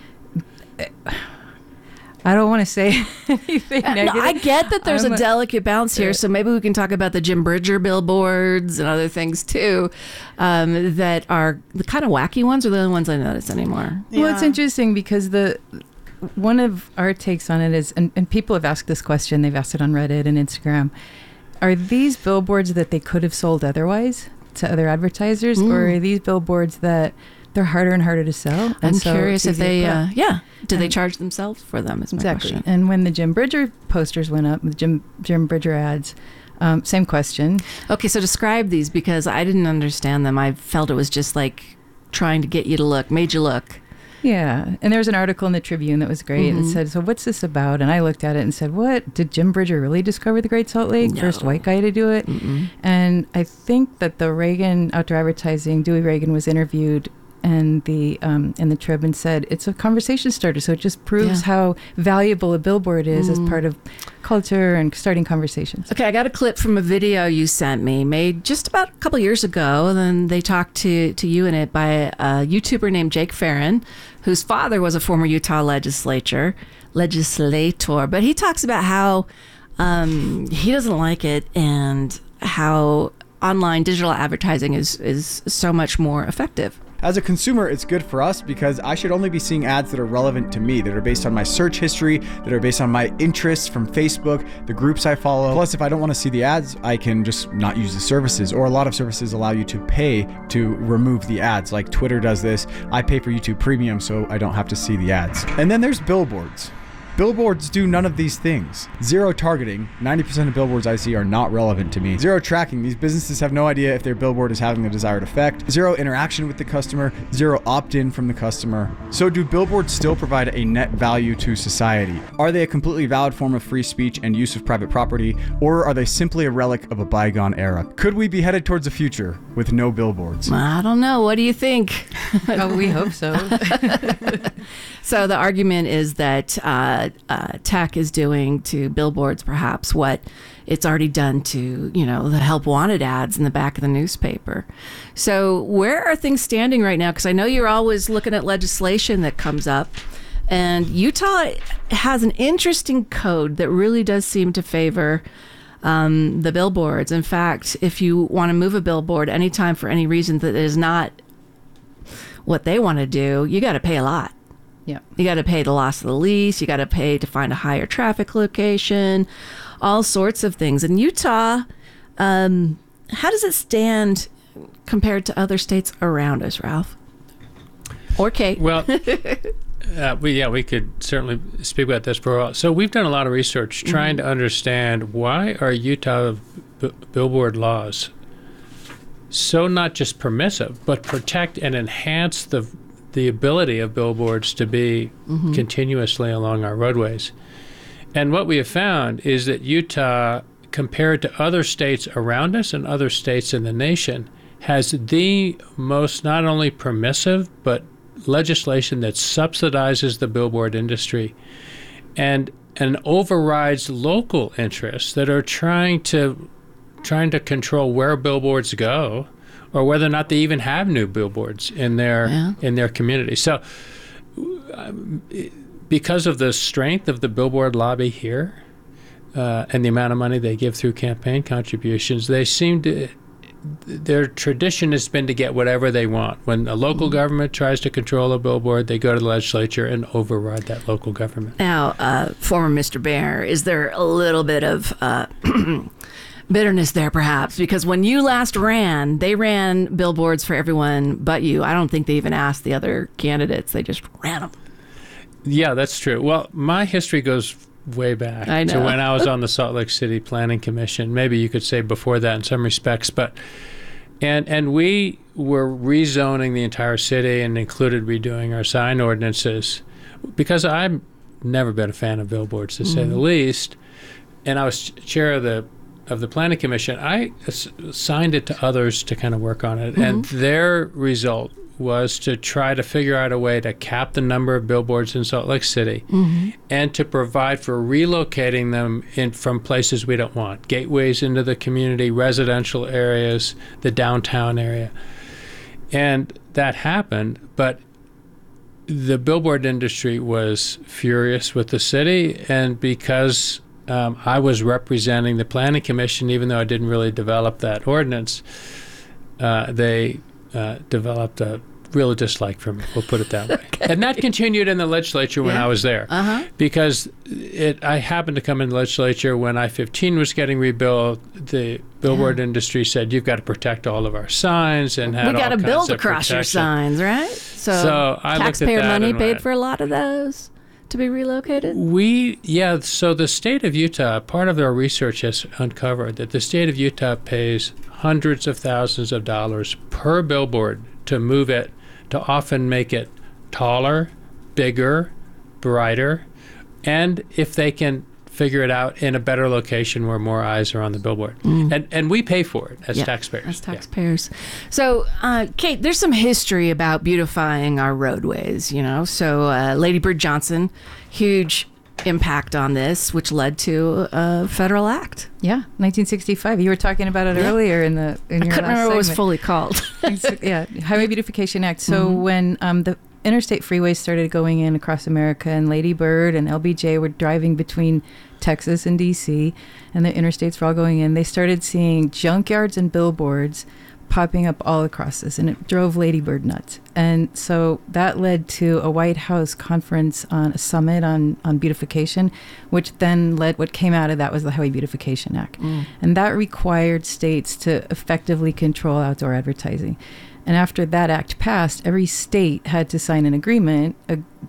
Speaker 9: I don't want to say anything
Speaker 1: Uh,
Speaker 9: negative.
Speaker 1: no, I get that there's
Speaker 9: I'm
Speaker 1: a
Speaker 9: a-
Speaker 1: delicate balance here,
Speaker 9: Uh,
Speaker 1: so maybe we can talk about the Jim Bridger billboards and other things too, um, that are the kind of wacky ones, or the only ones I notice anymore.
Speaker 9: Well, it's
Speaker 2: Yeah.
Speaker 9: interesting because the one of our takes on it is, and, and people have asked this question, they've asked it on Reddit and Instagram, are these billboards that they could have sold otherwise to other advertisers,
Speaker 1: Mm.
Speaker 9: or are these billboards that they're harder and harder to sell?
Speaker 1: I'm
Speaker 9: And so
Speaker 1: curious
Speaker 9: it's
Speaker 1: if
Speaker 9: easier
Speaker 1: they,
Speaker 9: to put up?
Speaker 1: uh, yeah, do they
Speaker 9: And-
Speaker 1: charge themselves for them? Is my
Speaker 9: Exactly.
Speaker 1: question.
Speaker 9: And when the Jim Bridger posters went up, the Jim Jim Bridger ads, um, same question.
Speaker 1: Okay, so describe these because I didn't understand them. I felt it was just like trying to get you to look, made you look.
Speaker 9: Yeah, and there was an article in the Tribune that was great.
Speaker 1: Mhm.
Speaker 9: It said, "So what's this about?" And I looked at it and said, "What did Jim Bridger really discover the Great Salt Lake?
Speaker 1: No.
Speaker 9: First white guy to do it?"
Speaker 1: Mm-mm.
Speaker 9: And I think that the Reagan outdoor advertising, Dewey Reagan was interviewed and the um, in the Trib and said it's a conversation starter. So it just proves
Speaker 1: Yeah.
Speaker 9: how valuable a billboard is as
Speaker 1: Mm.
Speaker 9: part of culture and starting conversations.
Speaker 1: Okay, I got a clip from a video you sent me, made just about a couple years ago. And then they talked to, to you in it by a YouTuber named Jake Farron, whose father was a former Utah legislature legislator. But he talks about how um, he doesn't like it and how online digital advertising is, is so much more effective.
Speaker 11: As a consumer, it's good for us because I should only be seeing ads that are relevant to me, that are based on my search history, that are based on my interests from Facebook, the groups I follow. Plus, if I don't want to see the ads, I can just not use the services. Or a lot of services allow you to pay to remove the ads, like Twitter does this. I pay for YouTube Premium so I don't have to see the ads. And then there's billboards. Billboards do none of these things. Zero targeting, ninety percent of billboards I see are not relevant to me. Zero tracking, these businesses have no idea if their billboard is having the desired effect. Zero interaction with the customer, zero opt-in from the customer. So do billboards still provide a net value to society? Are they a completely valid form of free speech and use of private property, or are they simply a relic of a bygone era? Could we be headed towards a future with no billboards?
Speaker 1: I don't know. What do you think?
Speaker 9: Oh, we hope so.
Speaker 1: So the argument is that uh, uh, tech is doing to billboards perhaps what it's already done to, you know, the help wanted ads in the back of the newspaper. So where are things standing right now? Because I know you're always looking at legislation that comes up. And Utah has an interesting code that really does seem to favor um, the billboards. In fact, if you want to move a billboard anytime for any reason that is not what they want to do, you got to pay a lot.
Speaker 9: Yeah.
Speaker 1: You got to pay the loss of the lease. You got to pay to find a higher traffic location, all sorts of things. In Utah, um, how does it stand compared to other states around us, Ralph? Or Kate?
Speaker 10: Well, uh, we yeah, we could certainly speak about this for a while. So we've done a lot of research trying mm-hmm. to understand why are Utah b- billboard laws so not just permissive, but protect and enhance the the ability of billboards to be mm-hmm. continuously along our roadways. And what we have found is that Utah, compared to other states around us and other states in the nation, has the most not only permissive, but legislation that subsidizes the billboard industry and and overrides local interests that are trying to trying to control where billboards go, or whether or not they even have new billboards in their yeah. in their community. So um, because of the strength of the billboard lobby here uh, and the amount of money they give through campaign contributions, they seem to, their tradition has been to get whatever they want. When a local mm-hmm. government tries to control a billboard, they go to the legislature and override that local government.
Speaker 1: Now, uh, former Mister Bear, is there a little bit of... Uh, bitterness there, perhaps, because when you last ran, they ran billboards for everyone but you. I don't think they even asked the other candidates. They just ran them.
Speaker 10: Yeah, that's true. Well, my history goes way back
Speaker 1: I know.
Speaker 10: to when I was on the Salt Lake City Planning Commission. Maybe you could say before that in some respects. But and and we were rezoning the entire city and included redoing our sign ordinances because I've never been a fan of billboards, to mm-hmm. say the least. And I was chair of the of the Planning Commission. I assigned it to others to kind of work on it. Mm-hmm. And their result was to try to figure out a way to cap the number of billboards in Salt Lake City mm-hmm. and to provide for relocating them in from places we don't want, gateways into the community, residential areas, the downtown area. And that happened, but the billboard industry was furious with the city, and because Um, I was representing the Planning Commission, even though I didn't really develop that ordinance. Uh, they uh, developed a real dislike for me, we'll put it that way. Okay. And that continued in the legislature when
Speaker 1: yeah.
Speaker 10: I was there.
Speaker 1: Uh-huh.
Speaker 10: Because it, I happened to come in the legislature when I fifteen was getting rebuilt. The billboard yeah. industry said, you've got to protect all of our signs, and had
Speaker 1: we got
Speaker 10: all
Speaker 1: to
Speaker 10: kinds
Speaker 1: build
Speaker 10: of
Speaker 1: across
Speaker 10: protection.
Speaker 1: your signs, right? So,
Speaker 10: so I
Speaker 1: taxpayer
Speaker 10: looked at that
Speaker 1: money
Speaker 10: and
Speaker 1: paid
Speaker 10: went,
Speaker 1: for a lot of those to be relocated?
Speaker 10: We, yeah, so the state of Utah, part of our research has uncovered that the state of Utah pays hundreds of thousands of dollars per billboard to move it, to often make it taller, bigger, brighter, and if they can figure it out in a better location where more eyes are on the billboard. Mm. And and we pay for it as
Speaker 1: yeah,
Speaker 10: taxpayers.
Speaker 1: As taxpayers. Yeah. So, uh, Kate, there's some history about beautifying our roadways, you know. So uh, Lady Bird Johnson, huge impact on this, which led to a federal act.
Speaker 9: Yeah, nineteen sixty-five. You were talking about it yeah. earlier in the in
Speaker 1: I
Speaker 9: your
Speaker 1: couldn't
Speaker 9: last
Speaker 1: remember what it was
Speaker 9: segment.
Speaker 1: fully called.
Speaker 9: Yeah, Highway Beautification Act. So mm-hmm. when um, the interstate freeways started going in across America, and Lady Bird and L B J were driving between Texas and D C, and the interstates were all going in, they started seeing junkyards and billboards popping up all across this, and it drove Lady Bird nuts. And so that led to a White House conference on a summit on, on beautification, which then led, what came out of that was the Highway Beautification Act. Mm. And that required states to effectively control outdoor advertising. And after that act passed, every state had to sign an agreement, uh,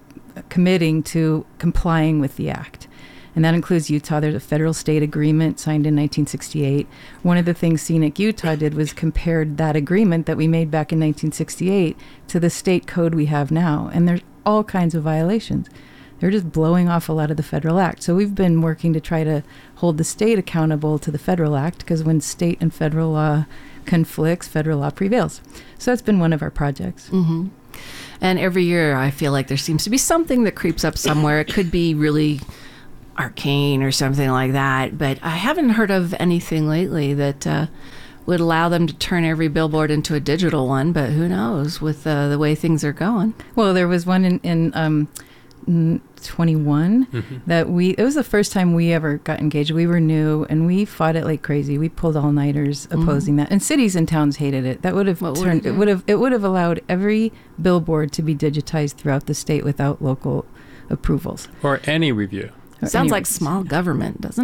Speaker 9: committing to complying with the act. And that includes Utah. There's a federal state agreement signed in nineteen sixty-eight. One of the things Scenic Utah did was compared that agreement that we made back in nineteen sixty-eight to the state code we have now. And there's all kinds of violations. They're just blowing off a lot of the federal act. So we've been working to try to hold the state accountable to the federal act, because when state and federal law conflicts, federal law prevails. So that's been one of our projects.
Speaker 1: Mm-hmm. And every year I feel like there seems to be something that creeps up somewhere. It could be really arcane or something like that, but I haven't heard of anything lately that uh, would allow them to turn every billboard into a digital one, but who knows with uh, the way things are going.
Speaker 9: Well, there was one in, in um, twenty-one mm-hmm. that we, it was the first time we ever got engaged. We were new and we fought it like crazy. We pulled all-nighters opposing mm-hmm. that, and cities and towns hated it. That would have what turned, would it, it would have, it would have allowed every billboard to be digitized throughout the state without local approvals.
Speaker 10: Or any review.
Speaker 1: Sounds like small government, doesn't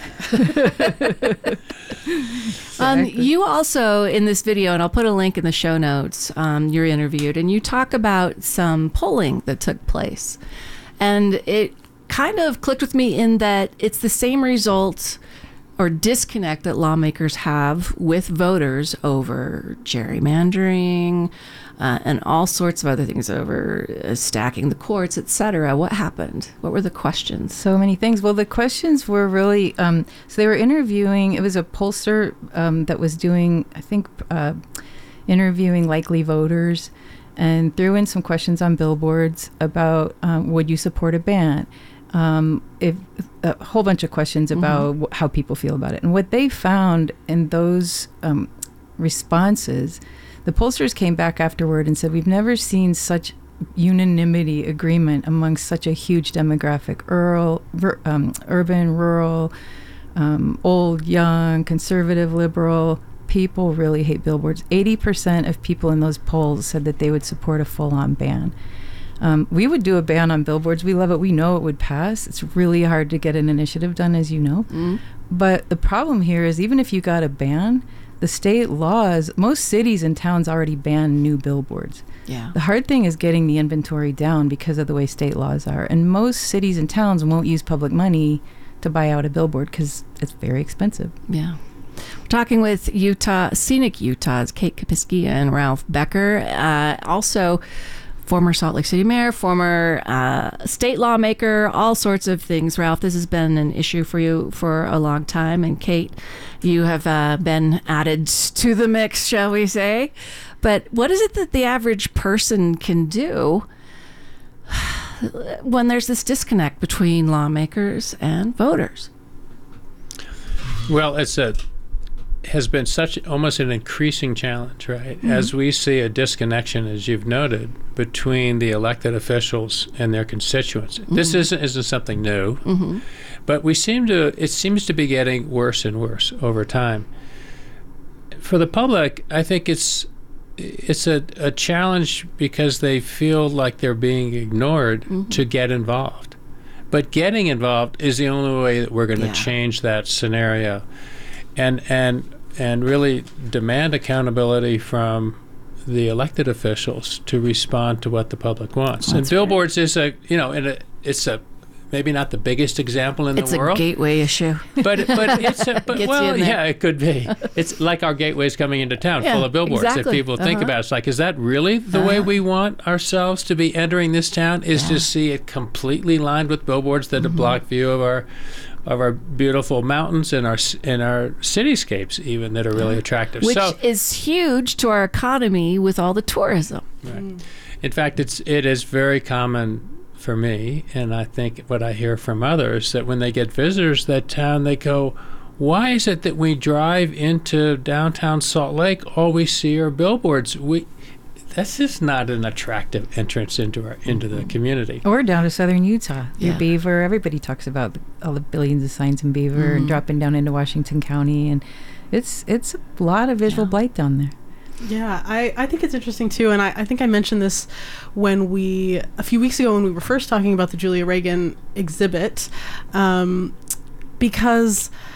Speaker 1: it? um, you also, in this video, and I'll put a link in the show notes, um, you're interviewed, and you talk about some polling that took place. And it kind of clicked with me in that it's the same results or disconnect that lawmakers have with voters over gerrymandering, Uh, and all sorts of other things, over uh, stacking the courts, et cetera. What happened? What were the questions?
Speaker 9: So many things. Well, the questions were really, um, so they were interviewing, it was a pollster um, that was doing, I think, uh, interviewing likely voters, and threw in some questions on billboards about um, would you support a ban? Um, if a whole bunch of questions about mm-hmm. wh- how people feel about it. And what they found in those um, responses, the pollsters came back afterward and said, we've never seen such unanimity agreement amongst such a huge demographic, rural, r- um, urban, rural, um, old, young, conservative, liberal. People really hate billboards. eighty percent of people in those polls said that they would support a full-on ban. Um, we would do a ban on billboards. We love it. We know it would pass. It's really hard to get an initiative done, as you know. Mm. But the problem here is, even if you got a ban, the state laws, most cities and towns already ban new billboards.
Speaker 1: Yeah.
Speaker 9: The hard thing is getting the inventory down because of the way state laws are. And most cities and towns won't use public money to buy out a billboard because it's very expensive.
Speaker 1: Yeah. We're talking with Utah, Scenic Utah's Kate Kapiskia and Ralph Becker. Uh, also, former Salt Lake City mayor, former uh, state lawmaker, all sorts of things. Ralph, this has been an issue for you for a long time. And Kate, you have uh, been added to the mix, shall we say. But what is it that the average person can do when there's this disconnect between lawmakers and voters?
Speaker 10: Well, it's a has been such almost an increasing challenge, right? Mm-hmm. As we see a disconnection, as you've noted, between the elected officials and their constituents. Mm-hmm. This isn't, isn't something new, mm-hmm. but we seem to, it seems to be getting worse and worse over time. For the public, I think it's it's a, a challenge because they feel like they're being ignored mm-hmm. to get involved. But getting involved is the only way that we're going to yeah. change that scenario. And and and really demand accountability from the elected officials to respond to what the public wants. That's and billboards right. is a you know, and it, it's a maybe not the biggest example in
Speaker 1: it's
Speaker 10: the world.
Speaker 1: It's a gateway issue.
Speaker 10: But but it's a, but well yeah, it could be. It's like our gateways coming into town
Speaker 1: yeah,
Speaker 10: full of billboards
Speaker 1: exactly.
Speaker 10: that people
Speaker 1: uh-huh.
Speaker 10: think about. It's like, is that really the uh-huh. way we want ourselves to be entering this town? Is yeah. to see it completely lined with billboards that mm-hmm. block view of our of our beautiful mountains and our and our cityscapes, even, that are really attractive.
Speaker 1: Which
Speaker 10: so,
Speaker 1: is huge to our economy with all the tourism.
Speaker 10: Right. Mm. In fact, it's it is very common for me, and I think what I hear from others, that when they get visitors to that town, they go, why is it that we drive into downtown Salt Lake, all we see are billboards? We That's just not an attractive entrance into our into the community.
Speaker 9: Or down to southern Utah.
Speaker 1: Yeah.
Speaker 9: Your Beaver, everybody talks about all the billions of signs in Beaver mm-hmm. and dropping down into Washington County. And it's it's a lot of visual yeah. blight down there.
Speaker 2: Yeah, I, I think it's interesting too, and I, I think I mentioned this when we, a few weeks ago when we were first talking about the Julia Reagan exhibit, um, because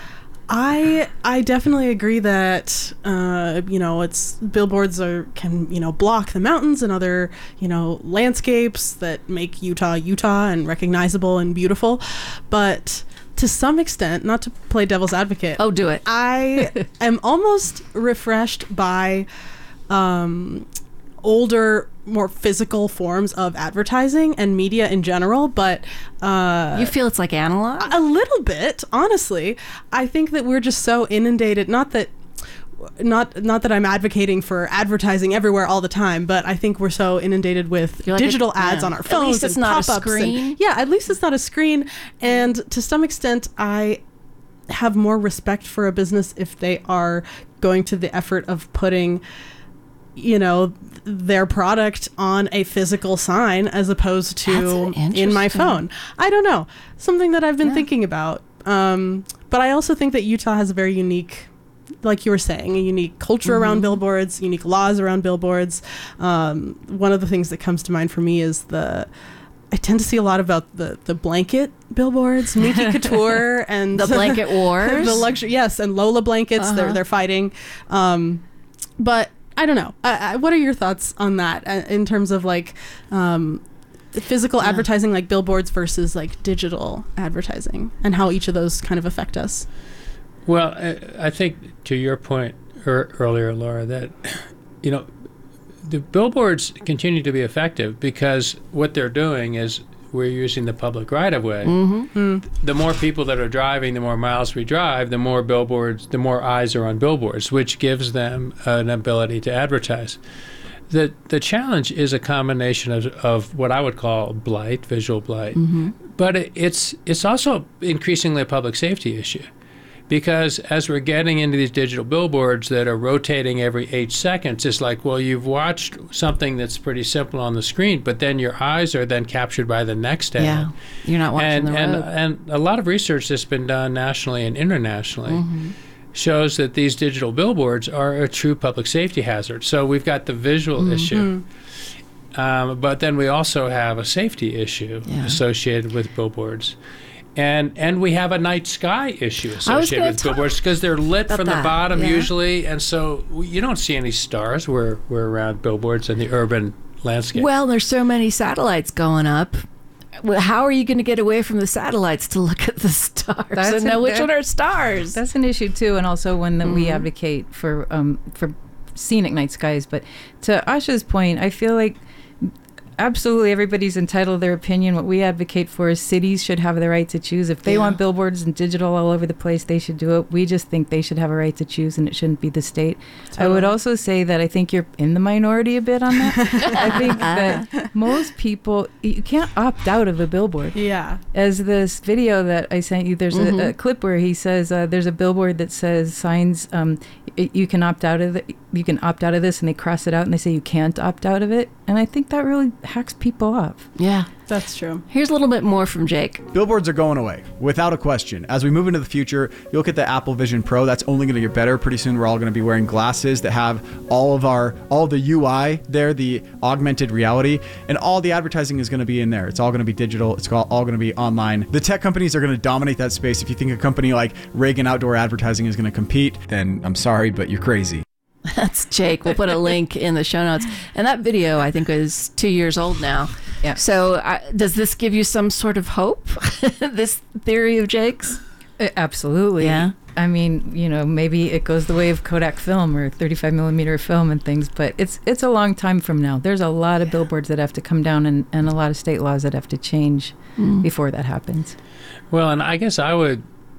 Speaker 2: I I definitely agree that uh, you know it's billboards are can you know block the mountains and other you know landscapes that make Utah Utah and recognizable and beautiful, but to some extent, not to play devil's advocate.
Speaker 1: Oh, do it.
Speaker 2: I am almost refreshed by um, older, more physical forms of advertising and media in general, but uh,
Speaker 1: you feel it's like analog?
Speaker 2: A little bit, honestly. I think that we're just so inundated. Not that, not not that I'm advocating for advertising everywhere all the time, but I think we're so inundated with
Speaker 1: like
Speaker 2: digital
Speaker 1: a-
Speaker 2: ads
Speaker 1: yeah.
Speaker 2: on our
Speaker 1: At
Speaker 2: phones.
Speaker 1: least it's
Speaker 2: and
Speaker 1: not a
Speaker 2: pop-ups and-
Speaker 1: screen.
Speaker 2: yeah, at least it's not a screen. And to some extent, I have more respect for a business if they are going to the effort of putting, you know, their product on a physical sign as opposed to in my phone. I don't know. Something that I've been
Speaker 1: Yeah.
Speaker 2: thinking about. Um, but I also think that Utah has a very unique, like you were saying, a unique culture
Speaker 1: Mm-hmm.
Speaker 2: around billboards, unique laws around billboards. Um, one of the things that comes to mind for me is the, I tend to see a lot about the, the blanket billboards, Miki Couture and
Speaker 1: The blanket wars?
Speaker 2: the luxury, yes, and Lola blankets. They're
Speaker 1: Uh-huh.
Speaker 2: they're fighting, um, but I don't know. Uh, uh, what are your thoughts on that uh, in terms of like um, physical
Speaker 1: Yeah.
Speaker 2: advertising, like billboards versus like digital advertising, and how each of those kind of affect us?
Speaker 10: Well, I, I think to your point er, earlier, Laura, that you know the billboards continue to be effective because what they're doing is we're using the public right-of-way.
Speaker 1: Mm-hmm.
Speaker 10: The more people that are driving, the more miles we drive, the more billboards, the more eyes are on billboards, which gives them an ability to advertise. The the challenge is a combination of, of what I would call blight, visual blight,
Speaker 1: Mm-hmm.
Speaker 10: but it, it's it's also increasingly a public safety issue. Because as we're getting into these digital billboards that are rotating every eight seconds, it's like, well, you've watched something that's pretty simple on the screen, but then your eyes are then captured by the next ad.
Speaker 1: Yeah, you're not watching
Speaker 10: and,
Speaker 1: the
Speaker 10: and,
Speaker 1: road.
Speaker 10: and a lot of research that's been done nationally and internationally
Speaker 1: Mm-hmm.
Speaker 10: shows that these digital billboards are a true public safety hazard. So we've got the visual
Speaker 1: Mm-hmm.
Speaker 10: issue. Um, but then we also have a safety issue
Speaker 1: Yeah.
Speaker 10: associated with billboards. And and we have a night sky issue
Speaker 1: I was
Speaker 10: associated
Speaker 1: gonna
Speaker 10: with
Speaker 1: talk
Speaker 10: billboards because they're lit
Speaker 1: about
Speaker 10: from the
Speaker 1: that,
Speaker 10: bottom
Speaker 1: yeah.
Speaker 10: usually, and so you don't see any stars where we're around billboards in the urban landscape.
Speaker 1: Well, there's so many satellites going up. Well, how are you going to get away from the satellites to look at the stars
Speaker 9: That's
Speaker 1: and know
Speaker 9: a-
Speaker 1: which
Speaker 9: that-
Speaker 1: one are stars?
Speaker 9: That's an issue too, and also one that we
Speaker 1: Mhm.
Speaker 9: advocate for um, for scenic night skies. But to Asha's point, I feel like absolutely everybody's entitled to their opinion. What we advocate for is cities should have the right to choose. If they
Speaker 1: Yeah.
Speaker 9: want billboards and digital all over the place, they should do it. We just think they should have a right to choose, and it shouldn't be the state. I would also say that I think you're in the minority a bit on that. I think that most people, you can't opt out of a billboard.
Speaker 2: Yeah.
Speaker 9: As this video that I sent you, there's
Speaker 1: Mhm.
Speaker 9: a, a clip where he says uh, there's a billboard that says signs um, y- you can opt out of it, you can opt out of this, and they cross it out and they say you can't opt out of it. And I think that really hacks people up.
Speaker 1: Yeah,
Speaker 2: that's true.
Speaker 1: Here's a little bit more from Jake.
Speaker 11: Billboards are going away, without a question. As we move into the future, you look at the Apple Vision Pro, that's only going to get better. Pretty soon we're all going to be wearing glasses that have all of our, all the U I there, the augmented reality, and all the advertising is going to be in there. It's all going to be digital. It's all, all going to be online. The tech companies are going to dominate that space. If you think a company like Reagan Outdoor Advertising is going to compete, then I'm sorry, but you're crazy.
Speaker 1: That's Jake. We'll put a link in the show notes. And that video, I think, is two years old now.
Speaker 9: Yeah.
Speaker 1: So uh, does this give you some sort of hope, this theory of Jake's?
Speaker 9: Uh, absolutely.
Speaker 1: Yeah.
Speaker 9: I mean, you know, maybe it goes the way of Kodak film or thirty-five millimeter film and things, but it's it's a long time from now. There's a lot of billboards that have to come down and, and a lot of state laws that have to change
Speaker 1: Mm.
Speaker 9: before that happens.
Speaker 10: Well, and I guess I would,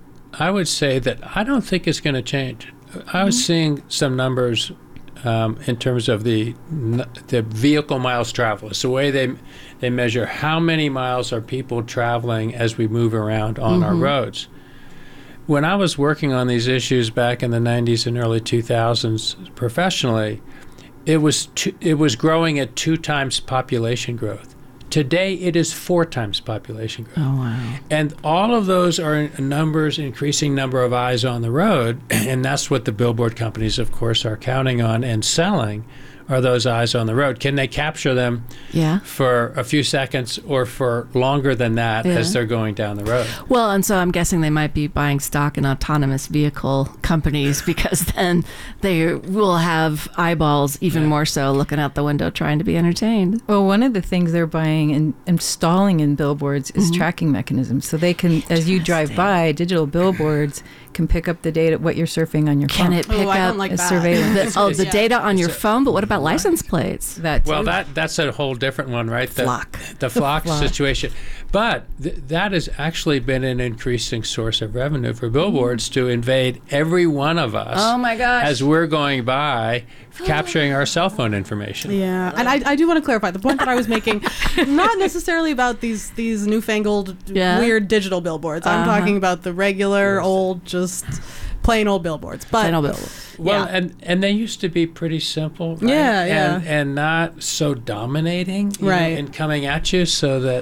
Speaker 10: I would say that I don't think it's going to change. I was seeing some numbers um, in terms of the the vehicle miles traveled. It's the way they they measure how many miles are people traveling as we move around on our
Speaker 1: Mhm.
Speaker 10: roads. When I was working on these issues back in the nineties and early two thousands professionally, it was two, it was growing at two times population growth. Today, it is four times population growth.
Speaker 1: Oh, wow.
Speaker 10: And all of those are numbers, increasing number of eyes on the road. And that's what the billboard companies, of course, are counting on and selling are those eyes on the road? Can they capture them
Speaker 1: Yeah.
Speaker 10: for a few seconds or for longer than that
Speaker 1: Yeah.
Speaker 10: as they're going down the road?
Speaker 1: Well, and so I'm guessing they might be buying stock in autonomous vehicle companies because then they will have eyeballs even
Speaker 10: Yeah.
Speaker 1: more so looking out the window trying to be entertained.
Speaker 9: Well, one of the things they're buying and installing in billboards is tracking mechanisms. So they can, as you drive by, digital billboards can pick up the data, what you're surfing on your
Speaker 1: Can
Speaker 9: phone.
Speaker 1: it pick
Speaker 2: Oh, I
Speaker 1: up
Speaker 2: don't like
Speaker 9: as
Speaker 2: that.
Speaker 9: surveillance?
Speaker 1: the, oh, the
Speaker 2: Yeah.
Speaker 1: data on your phone? But what about license plates?
Speaker 9: That
Speaker 10: Well,
Speaker 9: too.
Speaker 10: that that's a whole different one, right? The,
Speaker 1: Flock.
Speaker 10: The flock
Speaker 9: flock.
Speaker 10: situation. But th- that has actually been an increasing source of revenue for billboards to invade every one of us
Speaker 1: Oh my gosh.
Speaker 10: as we're going by, capturing our cell phone information.
Speaker 2: Yeah, and I, I do want to clarify the point that I was making, not necessarily about these these newfangled
Speaker 1: Yeah.
Speaker 2: weird digital billboards. I'm
Speaker 1: Uh-huh.
Speaker 2: talking about the regular old, just plain old billboards. But
Speaker 1: Plain old bill.
Speaker 10: Well,
Speaker 2: Yeah.
Speaker 10: and and they used to be pretty simple, right?
Speaker 2: Yeah, yeah.
Speaker 10: and, and not so dominating, you know,
Speaker 2: Right.
Speaker 10: and coming at you, so that.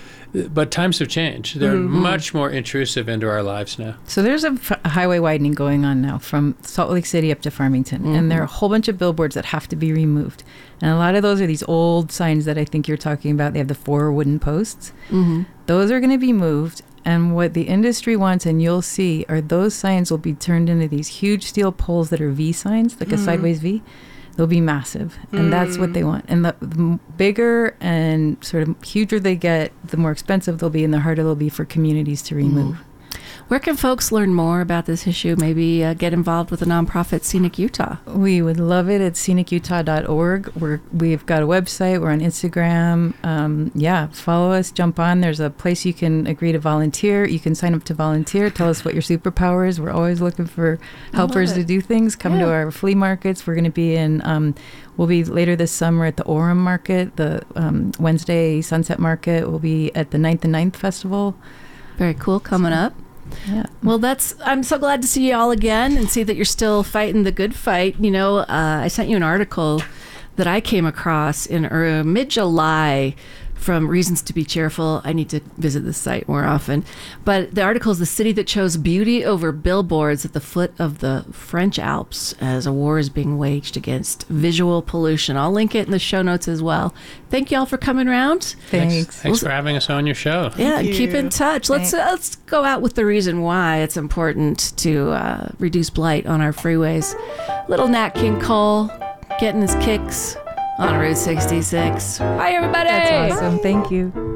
Speaker 10: But times have changed. They're
Speaker 2: Mm-hmm.
Speaker 10: much more intrusive into our lives now.
Speaker 9: So there's a, f- a highway widening going on now from Salt Lake City up to Farmington, and there are a whole bunch of billboards that have to be removed. And a lot of those are these old signs that I think you're talking about. They have the four wooden posts.
Speaker 1: Mm-hmm.
Speaker 9: Those are going to be moved. And what the industry wants, and you'll see, are those signs will be turned into these huge steel poles that are V signs, like a sideways V. They'll be massive, and that's what they want. And the, the m- bigger and sort of huger they get, the more expensive they'll be, and the harder they'll be for communities to remove.
Speaker 1: Where can folks learn more about this issue? Maybe uh, get involved with the nonprofit Scenic Utah.
Speaker 9: We would love it at scenic utah dot org. We're, we've got a website. We're on Instagram. Um, yeah, follow us, jump on. There's a place you can agree to volunteer. You can sign up to volunteer. Tell us what your superpower is. We're always looking for helpers to do things. Come to our flea markets. We're going to be in, um, we'll be later this summer at the Orem Market, the um, Wednesday Sunset Market. We'll be at the Ninth and Ninth Festival.
Speaker 1: Very cool. Coming up.
Speaker 9: Yeah.
Speaker 1: Well, that's. I'm so glad to see you all again and see that you're still fighting the good fight. You know, uh, I sent you an article that I came across in uh, mid-July from Reasons to Be Cheerful. I need to visit this site more often. But the article is The City That Chose Beauty Over Billboards at the Foot of the French Alps as a war is being waged against visual pollution. I'll link it in the show notes as well. Thank you all for coming around.
Speaker 9: Thanks.
Speaker 10: Thanks for having us on your show.
Speaker 1: Yeah, and
Speaker 2: you.
Speaker 1: keep in touch. Let's uh, let's go out with the reason why it's important to uh, reduce blight on our freeways. Little Nat King Cole getting his kicks on Route sixty-six. Bye, everybody.
Speaker 9: That's awesome. Thank you.